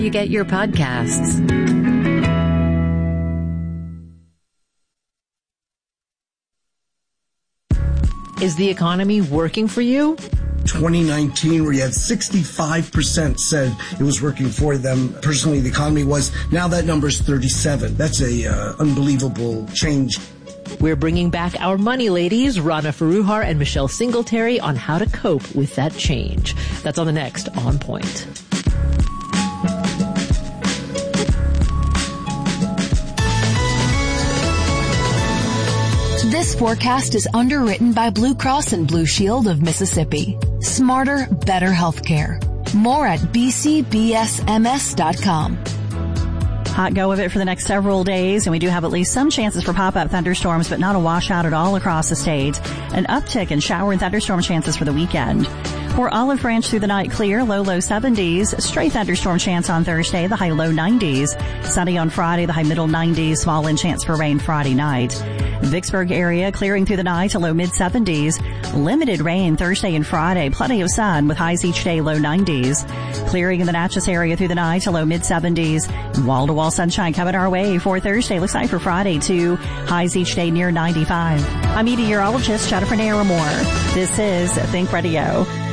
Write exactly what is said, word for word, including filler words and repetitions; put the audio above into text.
You get your podcasts. Is the economy working for you? twenty nineteen, where you had sixty-five percent said it was working for them. Personally, the economy was. Now that number's thirty-seven. That's a uh, unbelievable change. We're bringing back our money ladies, Rana Foroohar and Michelle Singletary, on how to cope with that change. That's on the next On Point. This forecast is underwritten by Blue Cross and Blue Shield of Mississippi. Smarter, better healthcare. More at b c b s m s dot com. Hot go of it for the next several days, and we do have at least some chances for pop-up thunderstorms, but not a washout at all across the state. An uptick in shower and thunderstorm chances for the weekend. For Olive Branch, through the night clear, low, low seventies. Stray thunderstorm chance on Thursday, the high low nineties. Sunny on Friday, the high middle nineties. Small in chance for rain Friday night. Vicksburg area clearing through the night to low mid seventies. Limited rain Thursday and Friday. Plenty of sun with highs each day low nineties. Clearing in the Natchez area through the night to low mid seventies. Wall-to-wall sunshine coming our way for Thursday. Looks like for Friday too. Highs each day near ninety-five. I'm meteorologist Jennifer Naramore. This is Think Radio.